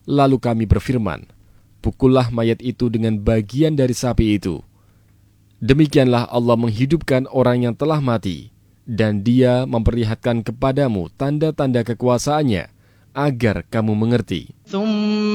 Lalu kami berfirman, pukullah mayat itu dengan bagian dari sapi itu. Demikianlah Allah menghidupkan orang yang telah mati, dan Dia memperlihatkan kepadamu tanda-tanda kekuasaannya, agar kamu mengerti.